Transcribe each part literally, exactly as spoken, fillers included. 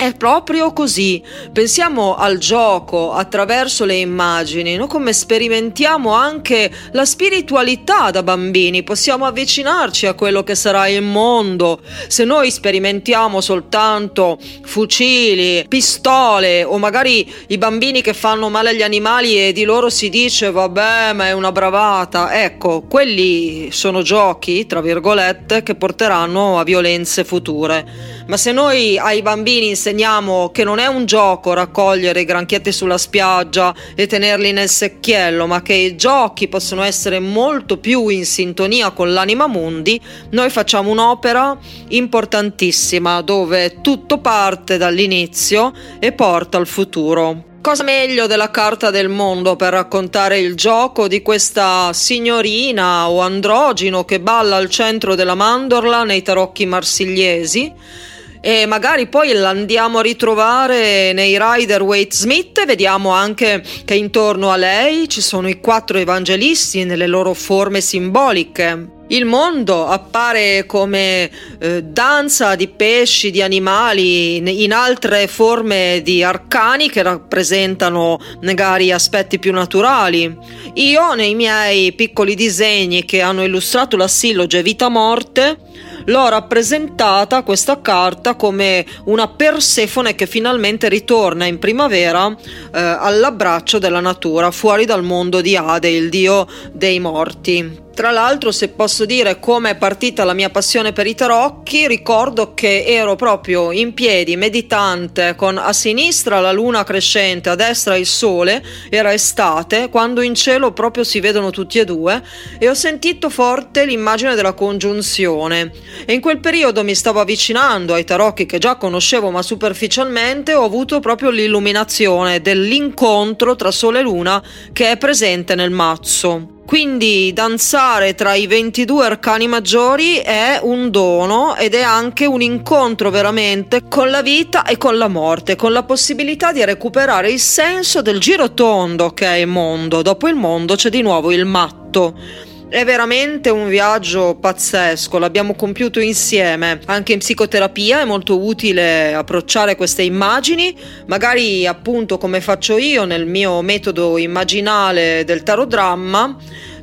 È proprio così. Pensiamo al gioco attraverso le immagini, no? Come sperimentiamo anche la spiritualità da bambini, possiamo avvicinarci a quello che sarà il mondo. Se noi sperimentiamo soltanto fucili, pistole o magari i bambini che fanno male agli animali e di loro si dice vabbè ma è una bravata, ecco, quelli sono giochi, tra virgolette, che porteranno a violenze future. Ma se noi ai bambini insegniamo che non è un gioco raccogliere i granchietti sulla spiaggia e tenerli nel secchiello, ma che i giochi possono essere molto più in sintonia con l'anima mundi, noi facciamo un'opera importantissima dove tutto parte dall'inizio e porta al futuro. Cosa meglio della carta del mondo per raccontare il gioco di questa signorina o androgino che balla al centro della mandorla nei tarocchi marsigliesi? E magari poi l'andiamo a ritrovare nei Rider Waite Smith e vediamo anche che intorno a lei ci sono i quattro evangelisti nelle loro forme simboliche. Il mondo appare come eh, danza di pesci, di animali, in altre forme di arcani che rappresentano magari aspetti più naturali. Io nei miei piccoli disegni che hanno illustrato la silloge vita-morte l'ho rappresentata questa carta come una Persefone che finalmente ritorna in primavera eh, all'abbraccio della natura, fuori dal mondo di Ade, il dio dei morti. Tra l'altro, se posso dire come è partita la mia passione per i tarocchi, ricordo che ero proprio in piedi meditante con a sinistra la luna crescente, a destra il sole, era estate, quando in cielo proprio si vedono tutti e due, e ho sentito forte l'immagine della congiunzione. E in quel periodo mi stavo avvicinando ai tarocchi che già conoscevo ma superficialmente, ho avuto proprio l'illuminazione dell'incontro tra sole e luna che è presente nel mazzo. Quindi danzare tra i ventidue arcani maggiori è un dono ed è anche un incontro veramente con la vita e con la morte, con la possibilità di recuperare il senso del girotondo che è il mondo. Dopo il mondo c'è di nuovo il matto. È veramente un viaggio pazzesco, l'abbiamo compiuto insieme. Anche in psicoterapia è molto utile approcciare queste immagini, magari appunto come faccio io nel mio metodo immaginale del tarodramma,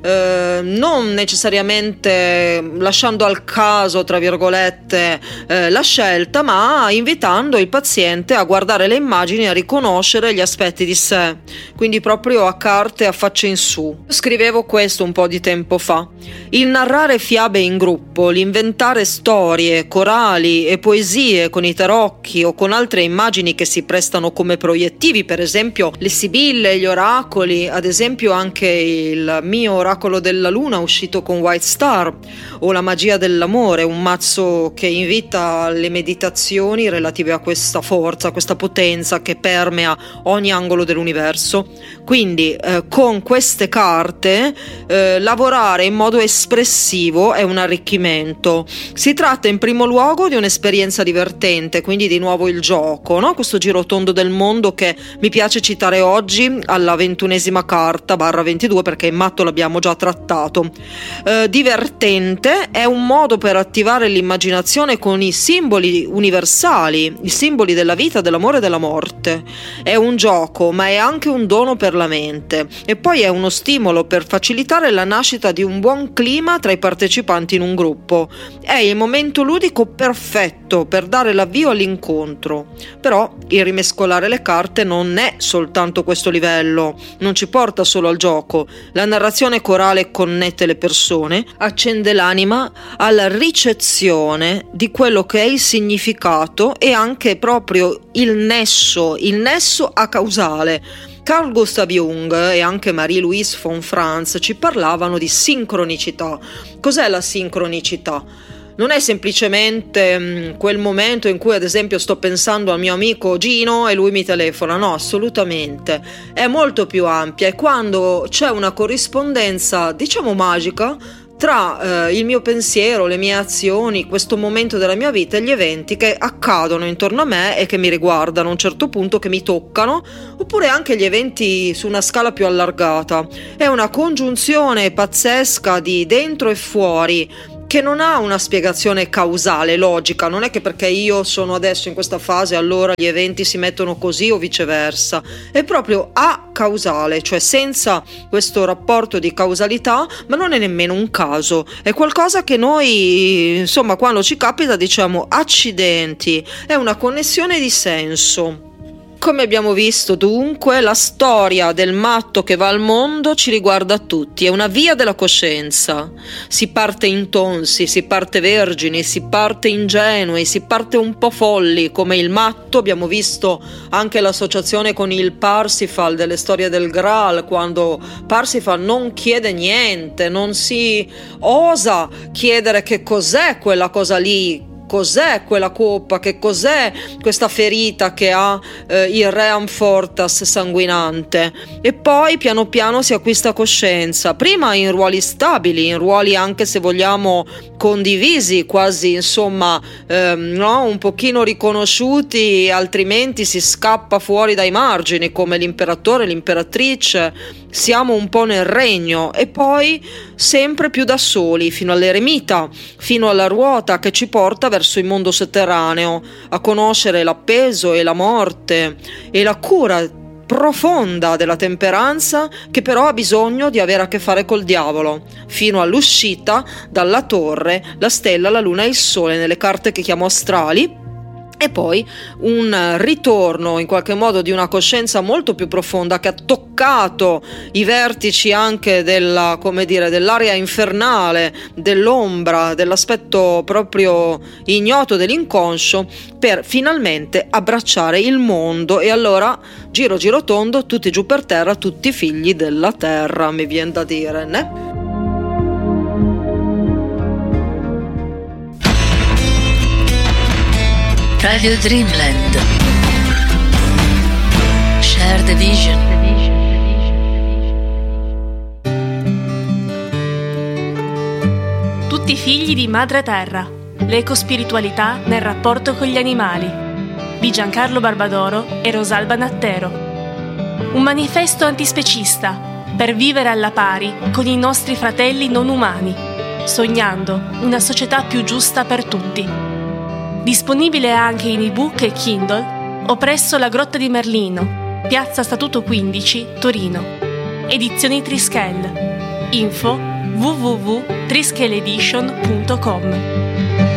eh, non necessariamente lasciando al caso, tra virgolette, eh, la scelta, ma invitando il paziente a guardare le immagini e a riconoscere gli aspetti di sé, quindi proprio a carte a faccia in su. Scrivevo questo un po' di tempo fa. Il narrare fiabe in gruppo, l'inventare storie, corali e poesie con i tarocchi o con altre immagini che si prestano come proiettivi, per esempio le sibille, gli oracoli, ad esempio anche il mio oracolo della luna uscito con White Star, o la magia dell'amore, un mazzo che invita alle meditazioni relative a questa forza, questa potenza che permea ogni angolo dell'universo. Quindi eh, con queste carte eh, lavorare in modo espressivo è un arricchimento. Si tratta in primo luogo di un'esperienza divertente, quindi di nuovo il gioco, no? Questo girotondo del mondo che mi piace citare oggi alla ventunesima carta barra ventidue, perché in matto l'abbiamo già trattato. Eh, divertente è un modo per attivare l'immaginazione con i simboli universali, i simboli della vita, dell'amore e della morte. È un gioco, ma è anche un dono per la mente, e poi è uno stimolo per facilitare la nascita di un buon clima tra i partecipanti in un gruppo. È il momento ludico perfetto per dare l'avvio all'incontro. Però il rimescolare le carte non è soltanto questo livello, non ci porta solo al gioco. La narrazione corale connette le persone, accende l'anima alla ricezione di quello che è il significato e anche proprio il nesso, il nesso acausale. Carl Gustav Jung e anche Marie-Louise von Franz ci parlavano di sincronicità. Cos'è la sincronicità? Non è semplicemente mh, quel momento in cui ad esempio sto pensando al mio amico Gino e lui mi telefona, no, assolutamente. È molto più ampia, è quando c'è una corrispondenza, diciamo magica, tra eh, il mio pensiero, le mie azioni, questo momento della mia vita e gli eventi che accadono intorno a me e che mi riguardano a un certo punto, che mi toccano, oppure anche gli eventi su una scala più allargata. È una congiunzione pazzesca di dentro e fuori che non ha una spiegazione causale, logica. Non è che perché io sono adesso in questa fase allora gli eventi si mettono così o viceversa, è proprio acausale, cioè senza questo rapporto di causalità, ma non è nemmeno un caso, è qualcosa che noi, insomma, quando ci capita diciamo accidenti, è una connessione di senso. Come abbiamo visto, dunque, la storia del matto che va al mondo ci riguarda tutti, è una via della coscienza. Si parte intonsi, si parte vergini, si parte ingenui, si parte un po' folli, come il matto. Abbiamo visto anche l'associazione con il Parsifal delle storie del Graal, quando Parsifal non chiede niente, non si osa chiedere che cos'è quella cosa lì, cos'è quella coppa, che cos'è questa ferita che ha eh, il Re Amfortas sanguinante, e poi piano piano si acquista coscienza, prima in ruoli stabili, in ruoli anche se vogliamo condivisi, quasi insomma ehm, no? un pochino riconosciuti, altrimenti si scappa fuori dai margini, come l'imperatore, l'imperatrice, siamo un po' nel regno, e poi sempre più da soli, fino all'eremita, fino alla ruota che ci porta verso il mondo sotterraneo, a conoscere l'appeso e la morte e la cura profonda della temperanza, che però ha bisogno di avere a che fare col diavolo, fino all'uscita dalla torre, la stella, la luna e il sole nelle carte che chiamo astrali, e poi un ritorno in qualche modo di una coscienza molto più profonda che ha toccato i vertici anche della, come dire, dell'area infernale, dell'ombra, dell'aspetto proprio ignoto dell'inconscio, per finalmente abbracciare il mondo. E allora giro giro tondo, tutti giù per terra, tutti figli della terra, mi viene da dire, né? Radio Dreamland. Share the vision. Tutti figli di Madre Terra. L'ecospiritualità nel rapporto con gli animali. Di Giancarlo Barbadoro e Rosalba Nattero. Un manifesto antispecista per vivere alla pari con i nostri fratelli non umani, sognando una società più giusta per tutti. Disponibile anche in ebook e Kindle o presso la Grotta di Merlino, Piazza Statuto quindici, Torino. Edizioni Triskele. Info w w w punto triskeleedition punto com.